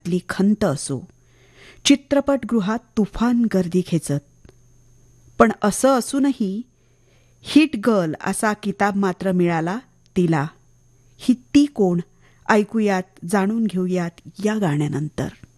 ली खंत असो, चित्रपटगृहात तुफान गर्दी खेचत. पण असं असूनही हिट गर्ल असा किताब मात्र मिळाला तिला. ही ती कोण? ऐकूयात, जाणून घेऊयात या गाण्यानंतर.